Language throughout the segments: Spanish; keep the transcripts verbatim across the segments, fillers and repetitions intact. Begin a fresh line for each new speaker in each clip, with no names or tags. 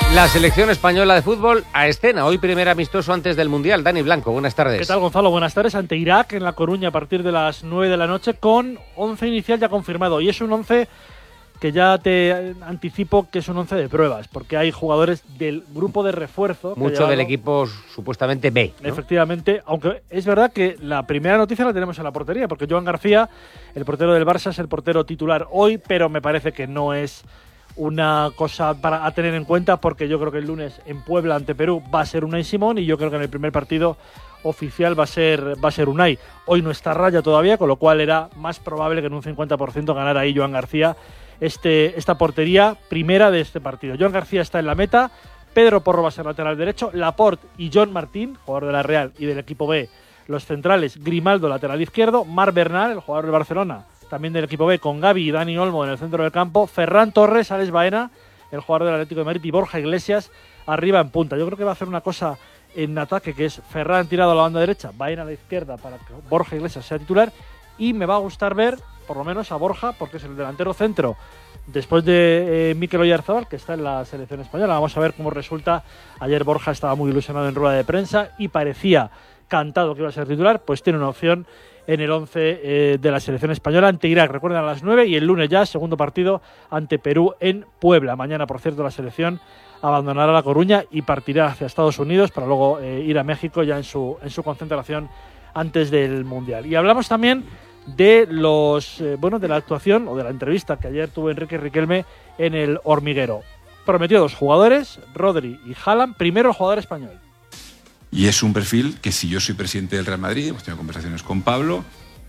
La selección española de fútbol a escena. Hoy primer amistoso antes del Mundial. Dani Blanco, buenas tardes.
¿Qué tal, Gonzalo? Buenas tardes. Ante Irak en La Coruña a partir de las nueve de la noche con once inicial ya confirmado. Y es un once que ya te anticipo que es un once de pruebas, porque hay jugadores del grupo de refuerzo.
Mucho del equipo supuestamente B, ¿no?
Efectivamente, aunque es verdad que la primera noticia la tenemos en la portería, porque Joan García, el portero del Barça, es el portero titular hoy, pero me parece que no es una cosa para a tener en cuenta, porque yo creo que el lunes en Puebla ante Perú va a ser Unai Simón, y yo creo que en el primer partido oficial va a ser va a ser Unai. Hoy no está Raya todavía, con lo cual era más probable que en un cincuenta por ciento ganara ahí Joan García este, esta portería primera de este partido. Joan García está en la meta, Pedro Porro va a ser lateral derecho, Laporte y John Martín, jugador de la Real y del equipo B, los centrales, Grimaldo lateral izquierdo, Marc Bernal, el jugador del Barcelona, también del equipo B, con Gavi y Dani Olmo en el centro del campo, Ferran Torres, Alex Baena, el jugador del Atlético de Madrid, y Borja Iglesias arriba en punta. Yo creo que va a hacer una cosa en ataque, que es Ferran tirado a la banda derecha, Baena a la izquierda para que Borja Iglesias sea titular, y me va a gustar ver por lo menos a Borja, porque es el delantero centro después de eh, Mikel Oyarzabal, que está en la selección española. Vamos a ver cómo resulta. Ayer Borja estaba muy ilusionado en rueda de prensa y parecía cantado que iba a ser titular, pues tiene una opción en el once eh, de la selección española ante Irak, recuerden, a las nueve, y el lunes ya, segundo partido ante Perú en Puebla. Mañana, por cierto, la selección abandonará La Coruña y partirá hacia Estados Unidos para luego eh, ir a México ya en su, en su concentración antes del Mundial. Y hablamos también de los eh, bueno de la actuación o de la entrevista que ayer tuvo Enrique Riquelme en El Hormiguero. Prometió dos jugadores, Rodri y Haaland. Primero el jugador español.
Y es un perfil que, si yo soy presidente del Real Madrid, hemos tenido conversaciones con Pablo,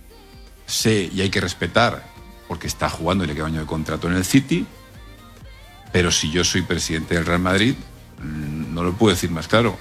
sé y hay que respetar, porque está jugando y le queda un año de contrato en el City, pero si yo soy presidente del Real Madrid, no lo puedo decir más claro,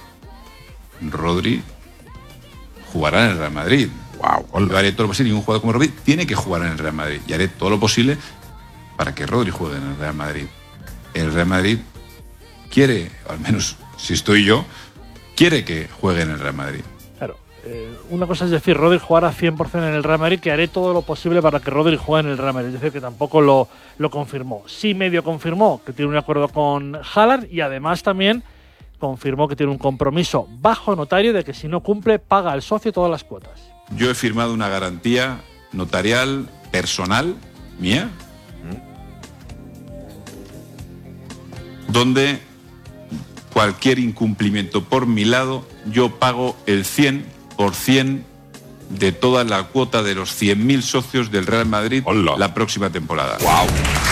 Rodri jugará en el Real Madrid. Wow. Yo haré todo lo posible, y un jugador como Rodri tiene que jugar en el Real Madrid, y haré todo lo posible para que Rodri juegue en el Real Madrid. El Real Madrid quiere, o al menos si estoy yo, quiere que juegue en el Real Madrid.
Claro, eh, una cosa es decir, Rodri jugará cien por ciento en el Real Madrid, que haré todo lo posible para que Rodri juegue en el Real Madrid. Es decir, que tampoco lo, lo confirmó. Sí medio confirmó que tiene un acuerdo con Haaland, y además también confirmó que tiene un compromiso bajo notario de que si no cumple, paga al socio todas las cuotas.
Yo he firmado una garantía notarial personal mía, donde cualquier incumplimiento por mi lado, yo pago el cien por ciento de toda la cuota de los cien mil socios del Real Madrid. Hola. La próxima temporada. ¡Wow!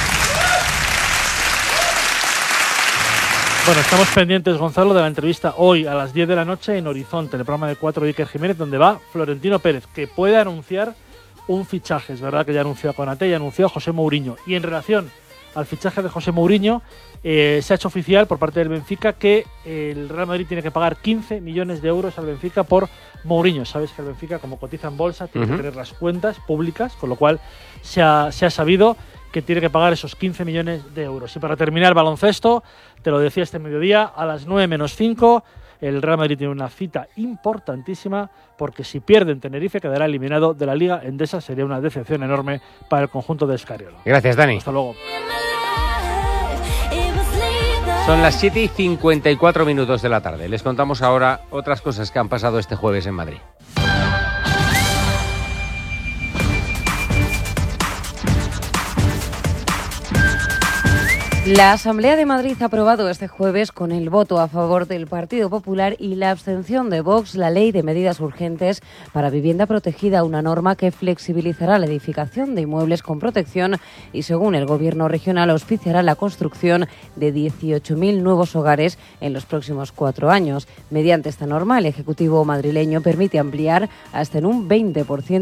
Bueno, estamos pendientes, Gonzalo, de la entrevista hoy a las diez de la noche en Horizonte, en el programa de cuatro de Iker Jiménez, donde va Florentino Pérez, que puede anunciar un fichaje. Es verdad que ya anunció a Konaté y anunció a José Mourinho. Y en relación al fichaje de José Mourinho, eh, se ha hecho oficial por parte del Benfica que el Real Madrid tiene que pagar quince millones de euros al Benfica por Mourinho. Sabes que el Benfica, como cotiza en bolsa, tiene uh-huh. que tener las cuentas públicas, con lo cual se ha, se ha sabido que tiene que pagar esos quince millones de euros. Y para terminar, baloncesto, te lo decía este mediodía, a las nueve menos cinco, el Real Madrid tiene una cita importantísima, porque si pierde en Tenerife quedará eliminado de la Liga Endesa. Sería una decepción enorme para el conjunto de Escariolo.
Gracias, Dani.
Hasta luego.
Son las siete y cincuenta y cuatro minutos de la tarde. Les contamos ahora otras cosas que han pasado este jueves en Madrid.
La Asamblea de Madrid ha aprobado este jueves, con el voto a favor del Partido Popular y la abstención de Vox, la Ley de Medidas Urgentes para Vivienda Protegida, una norma que flexibilizará la edificación de inmuebles con protección y, según el Gobierno regional, auspiciará la construcción de dieciocho mil nuevos hogares en los próximos cuatro años. Mediante esta norma, el Ejecutivo madrileño permite ampliar hasta en un veinte por ciento